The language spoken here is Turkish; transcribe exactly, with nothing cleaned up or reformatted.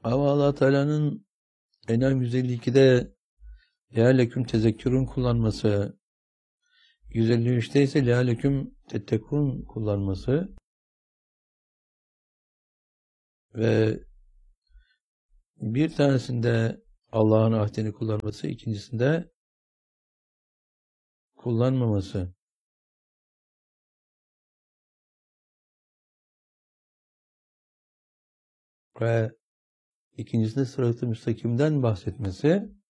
Ama Allah Teala'nın En'am yüz elli ikide lealeküm tezekkürün kullanması, yüz elli üçte ise lealeküm tettekun kullanması ve bir tanesinde Allah'ın ahdini kullanması, ikincisinde kullanmaması. Ve ikincisinde sırat-ı müstakimden bahsetmesi